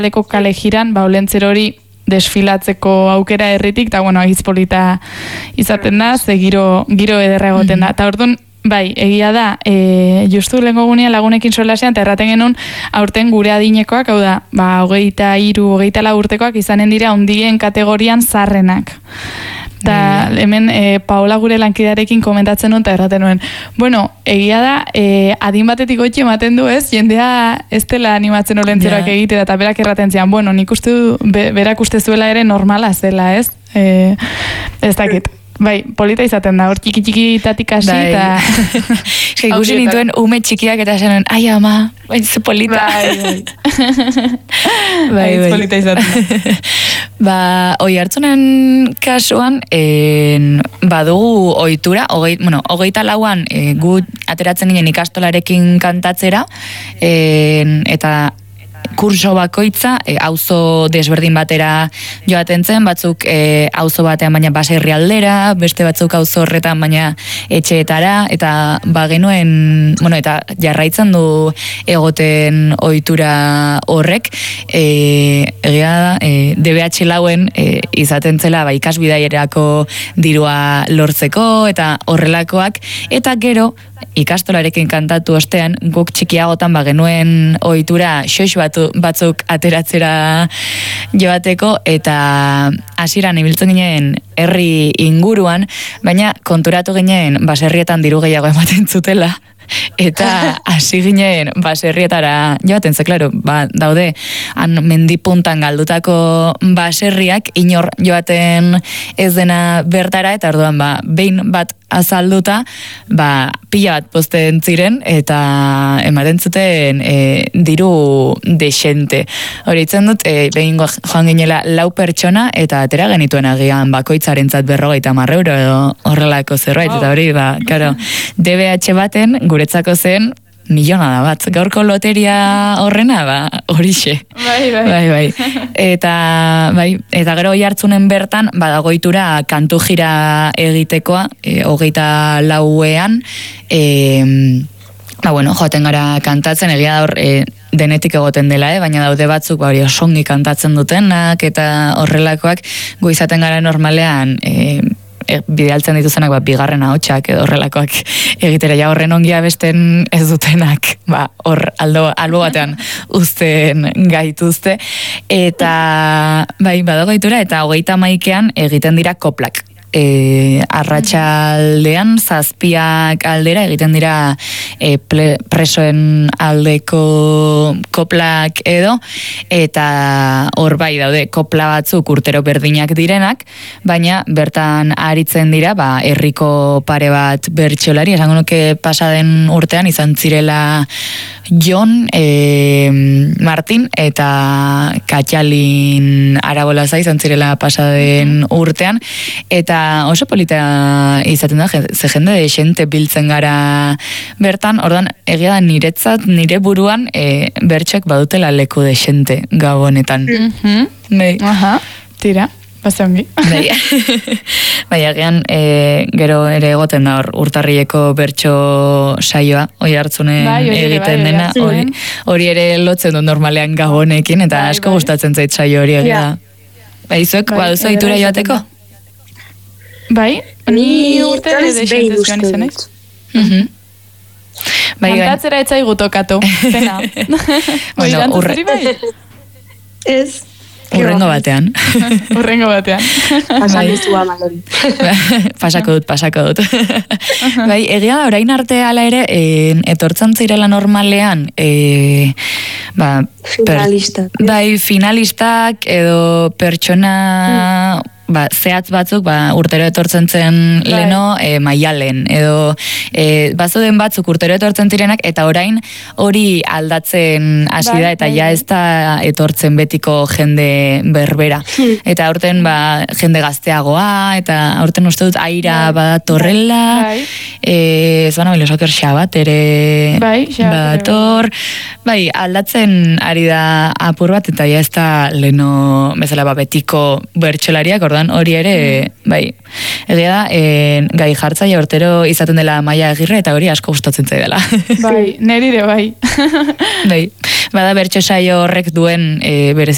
aldeko kale jiran, Olentzer hori desfilatzeko aukera herritik, eta bueno, agiz polita izaten da, ze giro ederra egoten da. Eta orduan, bai, egia da, justu lehenko gunean lagunekin solasean, eta erraten genuen aurten gure adinekoak, hau da, 23-24 urtekoak izanen dira ondien kategorian zarrenak. Eta hemen Paola gure lankidarekin komentatzen nuen, eta erraten nuen. Bueno, egia da, adin batetik goitxe ematen du ez, jendea ez dela animatzen olentzeroak egitea, eta berak erraten zian, bueno, nik uste du, berak uste zuela ere normala zela ez, ez dakit. Bai, polita izaten da, hor txiki-txikitatik hasi, eta... Ikusi nituen ume txikiak eta zen, ai ama, bain ze polita. Bai, polita izaten da. Oi hartzunen kasuan, badugu ohitura, 24an gu ateratzen ginen ikastolarekin kantatzera, eta kurso bakoitza, auzo desberdin batera joaten zen, batzuk auzo batean baina baserri aldera, beste batzuk auzo horretan baina etxeetara, eta genuen, eta jarraitzen du egoten ohitura horrek, egia da, DBH lauen izaten zela ikasbidaierako dirua lortzeko, eta horrelakoak, eta gero, ikastolarekin kantatu ostean, guk txikiagotan genuen ohitura xox batzuk ateratzera joateko, eta hasieran ibiltzen ginen herri inguruan, baina konturatu ginen baserrietan diru gehiago ematen zutela, eta hasi ginen baserrietara joaten, ze klaro, daude han mendipuntan galdutako baserriak inor joaten ez dena bertara, eta orduan behin bat azalduta, pila bat posten ziren, eta ematen zuten diru desente. Hori itzen dut, behin joan ginela 4 pertsona, eta atera genituen agian bakoitzarentzat 50 euro edo horrelako zerbait, eta hori, karo, DBH baten guretzako zen milionada bat. Gaurko loteria horrena, horixe. Bai. Eta gero oihartzunen bertan, badagoitura kantu jira egitekoa, 24ean, joaten gara kantatzen, egia da hor, denetik egoten dela, baina daude batzuk hori osongi kantatzen dutenak, eta horrelakoak gu izaten gara normalean, bidealtzen dituzenak bigarren ahotsak edo horrelakoak egitera, ja horren ongia besten ez dutenak, hor albo batean uzten gaituzte, eta badago gaitura, eta 31ean egiten dira koplak. Arratsaldean 7 aldera egiten dira presoen aldeko koplak edo, eta hor daude kopla batzuk urtero berdinak direnak, baina bertan aritzen dira herriko pare bat bertsolari, esango nuke pasaden urtean izan zirela Jon, Martin eta Katxalin Arabolaza izan zirela pasaden urtean, eta oso polita izaten da, ze jende de xente biltzen gara bertan, ordan egia da niretzat, nire buruan, bertxoek badutela leku de xente gabonetan. Tira, bazongi. Egean, gero ere egoten da urtarrileko bertxo saioa, oi hartzunen egiten dena, hori ere lotzen du normalean gabonekin, eta asko gustatzen zait saio hori egia da. Zuek, baduzu aitura joateko? Bai, ni urte ere desentez joan izan ez. Kantatzera etzaigu tokatu, zena. Irantuzuri bai? Ez. Urrengo batean. Pasakizua malori. Pasako dut. Egia da, orain arte ala ere, etortzen zirela normalean, finalistak. Finalistak edo pertsona... zehatz batzuk, urtero etortzen zen leno, maialen, edo bazuden batzuk urtero etortzen zirenak, eta orain hori aldatzen hasi da, eta ja ez da etortzen betiko jende berbera. Eta aurten jende gazteagoa, eta aurten uste dut aira badatorrela, ez baina bilosaker xabat ere badator, aldatzen ari da apur bat, eta ja ez da leno bezala betiko bertsolariak, ordan hori ere, egia da, gai jartzaile urtero izaten dela Maia Agirre, eta hori asko gustatzen zaidala. Neri ere bai. Bada bertso saio horrek duen berezi